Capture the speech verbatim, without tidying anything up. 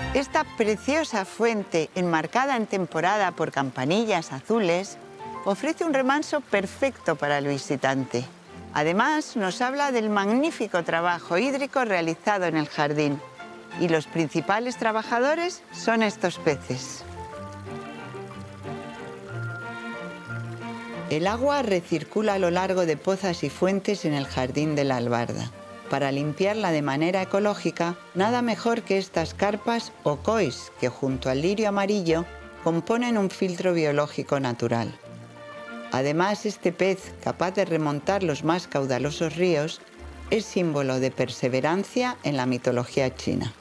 Esta preciosa fuente, enmarcada en temporada por campanillas azules, ofrece un remanso perfecto para el visitante. Además, nos habla del magnífico trabajo hídrico realizado en el jardín. Y los principales trabajadores son estos peces. El agua recircula a lo largo de pozas y fuentes en el jardín de la albarda. Para limpiarla de manera ecológica, nada mejor que estas carpas o cois que junto al lirio amarillo componen un filtro biológico natural. Además, este pez, capaz de remontar los más caudalosos ríos, es símbolo de perseverancia en la mitología china.